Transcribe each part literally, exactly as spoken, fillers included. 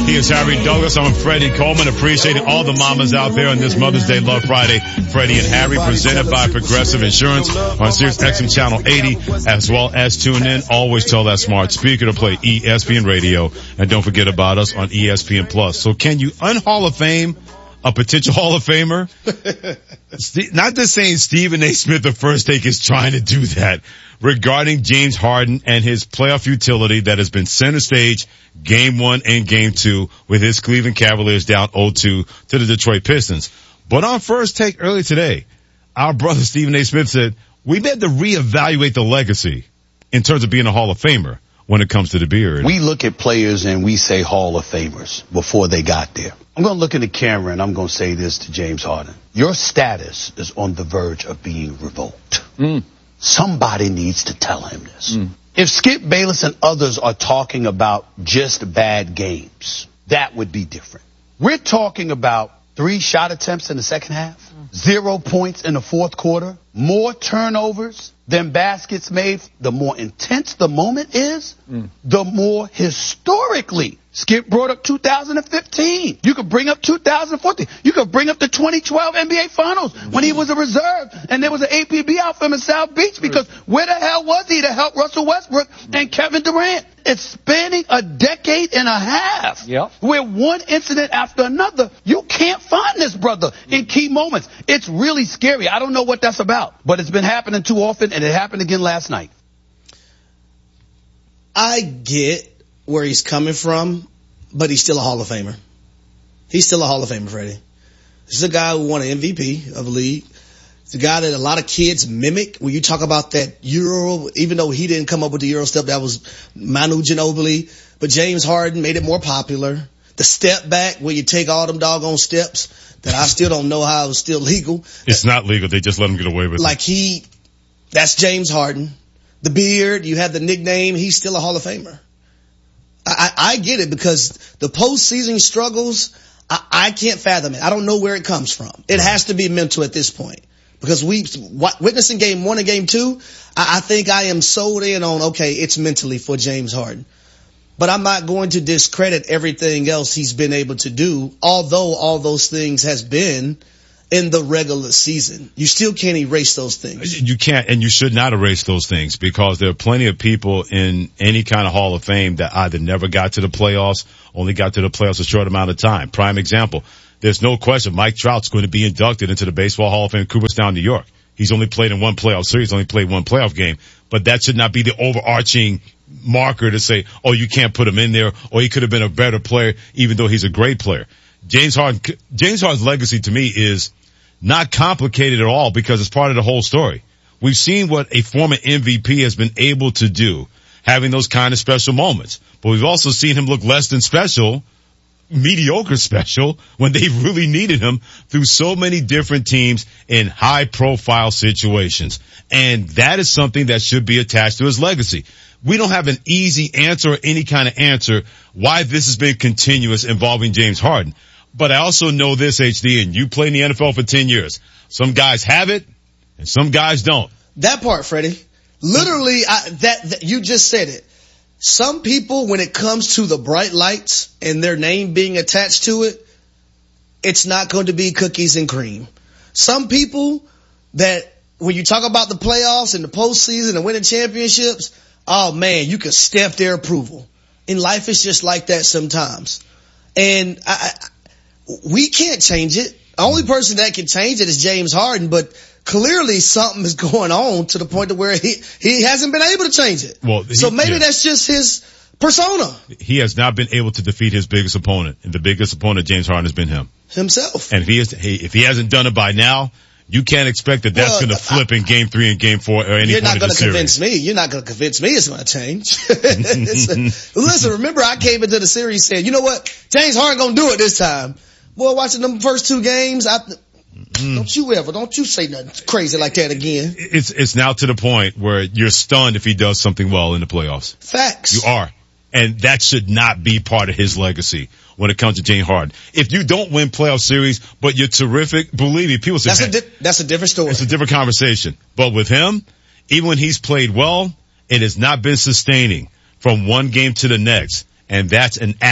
He is Harry Douglas. I'm Freddie Coleman. Appreciating all the mamas out there on this Mother's Day Love Friday. Freddie and Harry, presented by Progressive Insurance on Sirius X M Channel eighty, as well as tune in. Always tell that smart speaker to play E S P N Radio. And don't forget about us on E S P N Plus. So can you un-Hall of Fame a potential Hall of Famer? Not just saying Stephen A. Smith, the first take, is trying to do that regarding James Harden and his playoff utility that has been center stage game one and game two with his Cleveland Cavaliers down oh two to the Detroit Pistons. But on first take earlier today, our brother Stephen A. Smith said, we had to reevaluate the legacy in terms of being a Hall of Famer when it comes to the beard. We look at players and we say Hall of Famers before they got there. I'm going to look in the camera and I'm going to say this to James Harden. Your status is on the verge of being revoked. Mm. Somebody needs to tell him this. Mm. If Skip Bayless and others are talking about just bad games, that would be different. We're talking about three shot attempts in the second half, mm. zero points in the fourth quarter, more turnovers than baskets made. The more intense the moment is, mm. the more historically. Skip brought up two thousand fifteen. You could bring up two thousand fourteen. You could bring up the twenty twelve N B A Finals when he was a reserve and there was an A P B out for him in South Beach, because where the hell was he to help Russell Westbrook and Kevin Durant? It's spanning a decade and a half. Yep. Where one incident after another, you can't find this brother in key moments. It's really scary. I don't know what that's about, but it's been happening too often, and it happened again last night. I get where he's coming from, but he's still a Hall of Famer. He's still a Hall of Famer, Freddie. This is a guy who won an M V P of the league. It's a guy that a lot of kids mimic. When you talk about that Euro, even though he didn't come up with the Euro step, that was Manu Ginobili. But James Harden made it more popular. The step back, where you take all them doggone steps that I still don't know how it was still legal. It's not legal. They just let him get away with it. Like he, that's James Harden. The beard, you have the nickname. He's still a Hall of Famer. I, I get it, because the postseason struggles, I, I can't fathom it. I don't know where it comes from. It has to be mental at this point, because we witnessing game one and game two, I, I think I am sold in on, okay, it's mentally for James Harden. But I'm not going to discredit everything else he's been able to do, although all those things has been in the regular season. You still can't erase those things. You can't, and you should not erase those things, because there are plenty of people in any kind of Hall of Fame that either never got to the playoffs, only got to the playoffs a short amount of time. Prime example, there's no question Mike Trout's going to be inducted into the Baseball Hall of Fame in Cooperstown, New York. He's only played in one playoff series, only played one playoff game, but that should not be the overarching marker to say, oh, you can't put him in there, or he could have been a better player, even though he's a great player. James Harden, James Harden's legacy to me is not complicated at all, because it's part of the whole story. We've seen what a former M V P has been able to do, having those kind of special moments. But we've also seen him look less than special, mediocre special, when they really needed him through so many different teams in high profile situations. And that is something that should be attached to his legacy. We don't have an easy answer or any kind of answer why this has been continuous involving James Harden. But I also know this, H D, and you played in the N F L for ten years. Some guys have it, and some guys don't. That part, Freddie. Literally, I, that, that you just said it. Some people, when it comes to the bright lights and their name being attached to it, it's not going to be cookies and cream. Some people that, when you talk about the playoffs and the postseason and winning championships, oh man, you can stamp their approval. In life, it's just like that sometimes. And I, I we can't change it. The only person that can change it is James Harden, but clearly something is going on to the point to where he, he hasn't been able to change it. Well, he, so maybe yeah. that's just his persona. He has not been able to defeat his biggest opponent, and the biggest opponent, James Harden, has been him. Himself. And if he, is, he, if he hasn't done it by now, you can't expect that that's well, going to flip I, in game three and game four or any You're point not going to convince series. me. You're not going to convince me it's going to change. Listen, remember I came into the series saying, you know what? James Harden going to do it this time. Boy, watching them first two games, I, mm. don't you ever, don't you say nothing crazy like that again. It's, it's now to the point where you're stunned if he does something well in the playoffs. Facts. You are. And that should not be part of his legacy when it comes to James Harden. If you don't win playoff series, but you're terrific, believe me, people say, that's a, di- that's a different story. It's a different conversation. But with him, even when he's played well, it has not been sustaining from one game to the next. And that's an act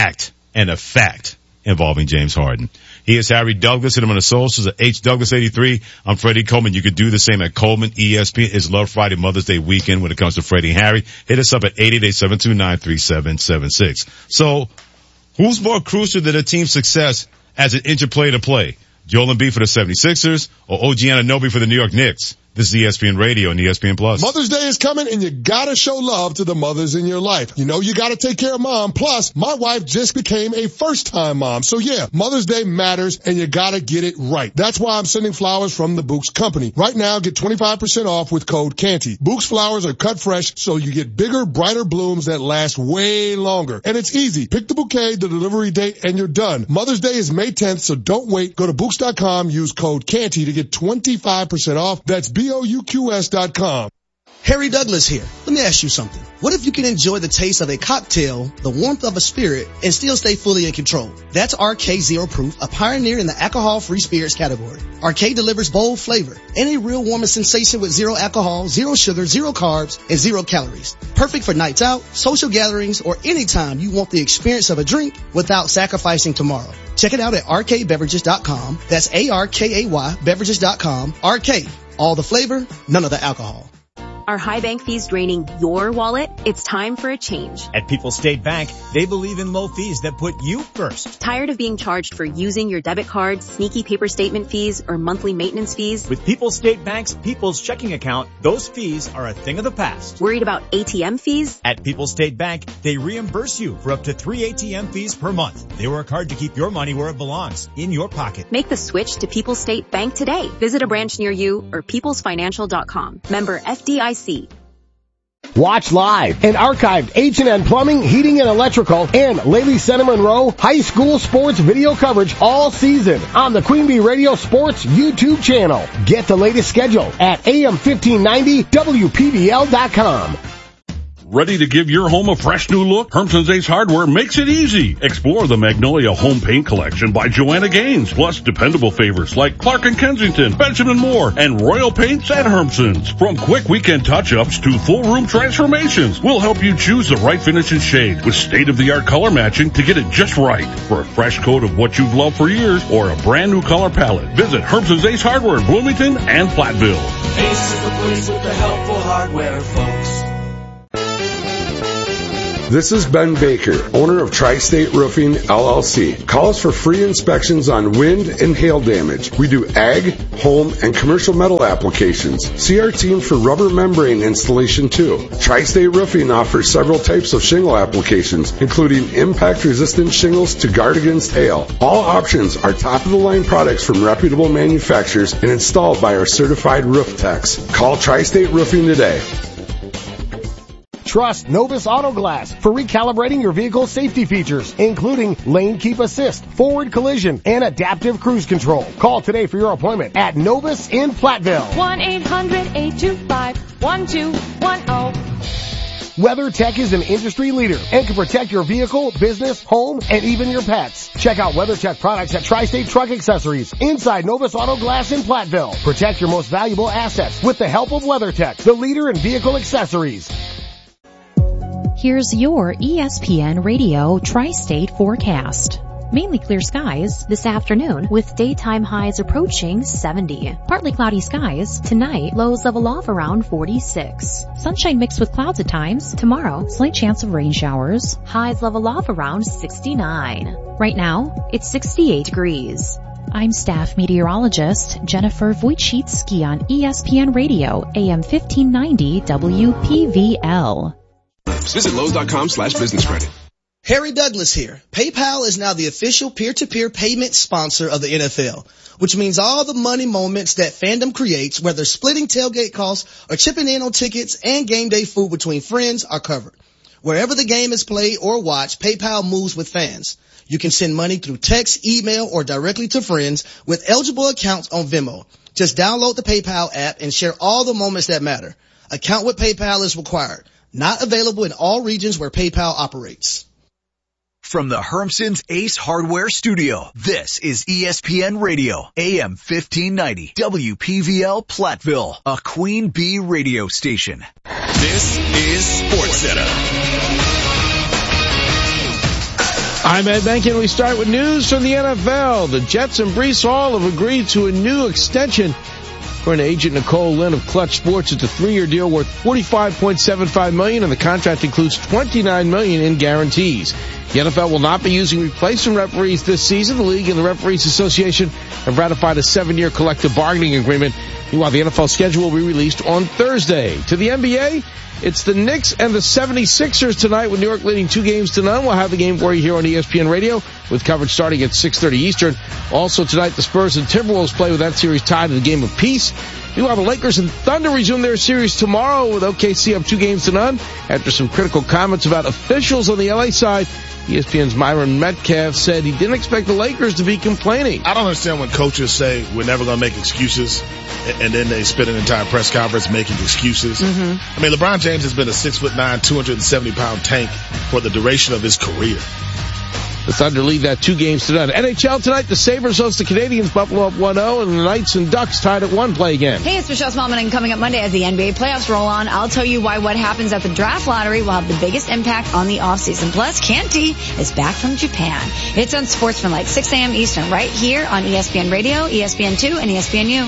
and a fact involving James Harden. He is Harry Douglas. Hit him on the socials at H Douglas eighty-three. I'm Freddie Coleman. You could do the same at Coleman E S P N. It's Love Friday, Mother's Day weekend when it comes to Freddie and Harry. Hit us up at eight eight eight, seven two nine, three seven seven six. So, who's more crucial to the team's success as an interplay to play? Joel Embiid for the seventy-sixers or O G Anunoby for the New York Knicks? This is E S P N Radio and E S P N Plus. Mother's Day is coming and you gotta show love to the mothers in your life. You know you gotta take care of mom. Plus, my wife just became a first-time mom. So yeah, Mother's Day matters and you gotta get it right. That's why I'm sending flowers from the Books Company. Right now, get twenty-five percent off with code Canty. Books flowers are cut fresh so you get bigger, brighter blooms that last way longer. And it's easy. Pick the bouquet, the delivery date, and you're done. Mother's Day is May tenth, so don't wait. Go to Books dot com, use code Canty to get twenty-five percent off. That's B O U Q S dot com. Harry Douglas here. Let me ask you something. What if you can enjoy the taste of a cocktail, the warmth of a spirit, and still stay fully in control? That's R K Zero Proof, a pioneer in the alcohol-free spirits category. R K delivers bold flavor and a real warming sensation with zero alcohol, zero sugar, zero carbs, and zero calories. Perfect for nights out, social gatherings, or anytime you want the experience of a drink without sacrificing tomorrow. Check it out at R K beverages dot com. That's A R K A Y beverages dot com. R K. All the flavor, none of the alcohol. Are high bank fees draining your wallet? It's time for a change. At People's State Bank, they believe in low fees that put you first. Tired of being charged for using your debit card, sneaky paper statement fees, or monthly maintenance fees? With People's State Bank's People's Checking Account, those fees are a thing of the past. Worried about A T M fees? At People's State Bank, they reimburse you for up to three A T M fees per month. They work hard to keep your money where it belongs, in your pocket. Make the switch to People's State Bank today. Visit a branch near you or peoples financial dot com. Member F D I C. Watch live and archived H and N Plumbing, Heating and Electrical, and Lady Center Monroe high school sports video coverage all season on the Queen Bee Radio Sports YouTube channel. Get the latest schedule at A M fifteen ninety W P V L dot com. Ready to give your home a fresh new look? Hermson's Ace Hardware makes it easy. Explore the Magnolia Home Paint Collection by Joanna Gaines, plus dependable favorites like Clark and Kensington, Benjamin Moore, and Royal Paints at Hermson's. From quick weekend touch-ups to full room transformations, we'll help you choose the right finish and shade with state-of-the-art color matching to get it just right. For a fresh coat of what you've loved for years or a brand new color palette, visit Hermson's Ace Hardware in Bloomington and Platteville. Ace is the place with the helpful hardware, folks. This is Ben Baker, owner of Tri-State Roofing, L L C. Call us for free inspections on wind and hail damage. We do ag, home, and commercial metal applications. See our team for rubber membrane installation too. Tri-State Roofing offers several types of shingle applications, including impact-resistant shingles to guard against hail. All options are top-of-the-line products from reputable manufacturers and installed by our certified roof techs. Call Tri-State Roofing today. Trust Novus Auto Glass for recalibrating your vehicle's safety features, including lane keep assist, forward collision, and adaptive cruise control. Call today for your appointment at Novus in Platteville. one eight hundred, eight two five, one two one zero. WeatherTech is an industry leader and can protect your vehicle, business, home, and even your pets. Check out WeatherTech products at Tri-State Truck Accessories inside Novus Auto Glass in Platteville. Protect your most valuable assets with the help of WeatherTech, the leader in vehicle accessories. Here's your E S P N Radio Tri-State forecast. Mainly clear skies this afternoon with daytime highs approaching seventy. Partly cloudy skies tonight, lows level off around forty-six. Sunshine mixed with clouds at times. Tomorrow, slight chance of rain showers. Highs level off around sixty-nine. Right now, it's sixty-eight degrees. I'm staff meteorologist Jennifer Wojcicki on E S P N Radio, A M fifteen ninety W P V L. Visit Lowe's.com slash business credit. Harry Douglas here. PayPal is now the official peer-to-peer payment sponsor of the N F L, which means all the money moments that fandom creates, whether splitting tailgate costs or chipping in on tickets and game day food between friends, are covered. Wherever the game is played or watched, PayPal moves with fans. You can send money through text, email, or directly to friends with eligible accounts on Venmo. Just download the PayPal app and share all the moments that matter. Account with PayPal is required. Not available in all regions where PayPal operates. From the Hermson's Ace Hardware Studio, this is E S P N Radio, A M fifteen ninety, W P V L Platteville, a Queen Bee radio station. This is SportsCenter. I'm Ed Benkin. We start with news from the N F L. The Jets and Breece Hall have agreed to a new extension. According to agent Nicole Lynn of Clutch Sports, it's a three-year deal worth forty-five point seven five million dollars, and the contract includes twenty-nine million dollars in guarantees. The N F L will not be using replacement referees this season. The league and the Referees Association have ratified a seven-year collective bargaining agreement. Meanwhile, the N F L schedule will be released on Thursday. To the N B A, it's the Knicks and the seventy-sixers tonight, with New York leading two games to none. We'll have the game for you here on E S P N Radio with coverage starting at six thirty Eastern. Also tonight, the Spurs and Timberwolves play with that series tied in the game of peace. Meanwhile, the Lakers and Thunder resume their series tomorrow with O K C up two games to none after some critical comments about officials on the L A side. E S P N's Myron Metcalf said he didn't expect the Lakers to be complaining. I don't understand when coaches say we're never going to make excuses, and then they spend an entire press conference making excuses. Mm-hmm. I mean, LeBron James has been a six foot nine, two hundred seventy pound tank for the duration of his career. The Thunder lead that two games to none. N H L tonight, the Sabres host the Canadiens, Buffalo up one oh, and the Knights and Ducks tied at one play again. Hey, it's Michelle Smallman, and coming up Monday as the N B A playoffs roll on, I'll tell you why what happens at the draft lottery will have the biggest impact on the offseason. Plus, Canty is back from Japan. It's Unsportsmanlike, six a.m. Eastern, right here on E S P N Radio, E S P N two, and E S P N U.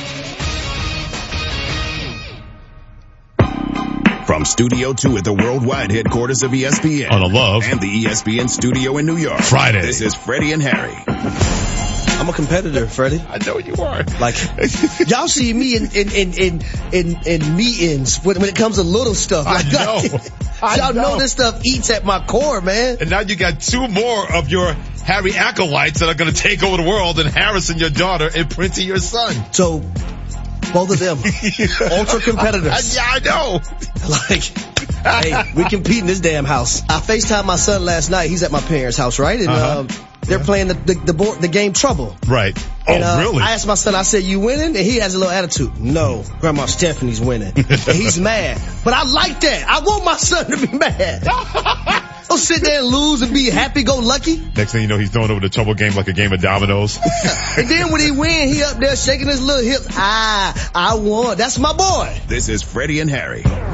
From Studio two at the worldwide headquarters of E S P N. On a Love. And the E S P N studio in New York. Friday. This is Freddie and Harry. I'm a competitor, Freddie. I know you are. Like, y'all see me in, in, in, in, in, in meetings when, when it comes to little stuff. Like, I know. I y'all know. know this stuff eats at my core, man. And now you got two more of your Harry acolytes that are going to take over the world, and Harrison, your daughter, and Princey, your son. So, both of them, ultra competitors. Yeah, I know. Like, hey, we compete in this damn house. I FaceTimed my son last night. He's at my parents' house, right? And uh-huh. um, they're playing the the, the, board, the game Trouble. Right. And, oh, uh, really? I asked my son, I said, you winning? And he has a little attitude. No, Grandma Stephanie's winning. And he's mad. But I like that. I want my son to be mad. Don't sit there and lose and be happy-go-lucky. Next thing you know, he's throwing over the Trouble game like a game of dominoes. And then when he win, he up there shaking his little hip. Ah, I won. That's my boy. This is Freddie and Harry.